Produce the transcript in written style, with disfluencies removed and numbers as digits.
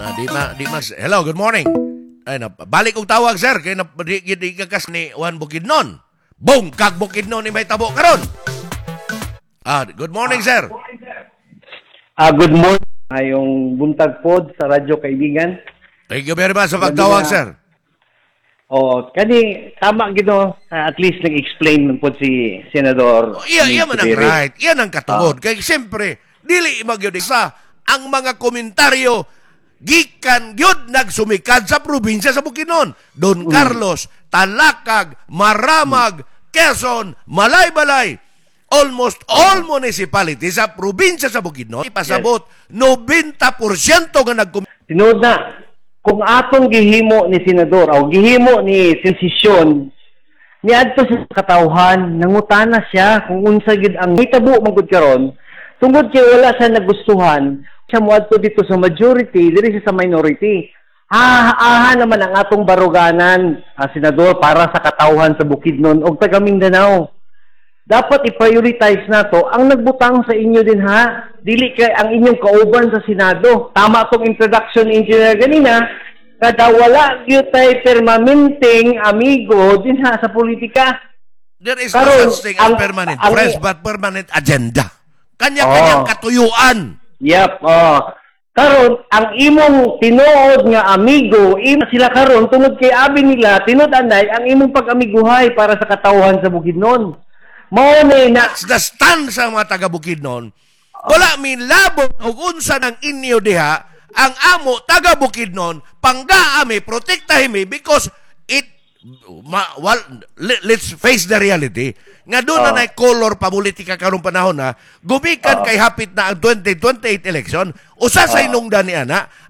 Hello, good morning. Ay, balik og tawag, sir. Kaya di kakas ni Juan Bukidnon. Boom! Kag Bukidnon ni may tabo karon. Good morning, sir. Good morning. Yung buntag pod sa radyo kaibigan. Thank you very much sa pagtawag, sir. Kani tama gino, at least nag-explain po si Senador. Iya man ang right. Iyan ang katungod. Kaya siyempre, dili magyud sa ang mga komentaryo gikan gyud nagsumikad sa probinsya sa Bukidnon. Don Carlos, Talakag, Maramag, Quezon, Malay-Balay, almost all municipalities sa probinsya sa Bukidnon ipasabot 90% nga Tinood na, kung atong gihimo ni Senador o gihimo ni sensisyon niadto sa katawhan, nangutana siya kung unsa gid ang hitabo magud karon, tungod kay wala sa nagustuhan siya moadto dito sa majority, diri sa minority. Aha naman ang atong baruganan, Senador, para sa katawhan sa Bukidnon o taga Mindanao. Dapat i-prioritize na to ang nagbutang sa inyo din, ha? Dili kay ang inyong kauban sa Senado. Tama tong introduction ni Engineer ganina, kada wala gyud tay permanenteng amigo din ha sa politika. There is no such thing as permanent friends, but permanent agenda. Kanya-kanyang katuyuan. Yep, karon ang imong tinuod nga amigo, sila karon tungod kay abi nila tinud-anay ang imong pag-amiguhay para sa katawhan sa Bukidnon. Mao na that's the stand sa mga taga Bukidnon. Wala mi labot og unsa ng inyo diha ang amo taga Bukidnon panggaami protektahin mi because let's face the reality nga doon na color pa politika karong panahon na gumikan kay hapit na ang 2028 election usa sa inungdan ni ana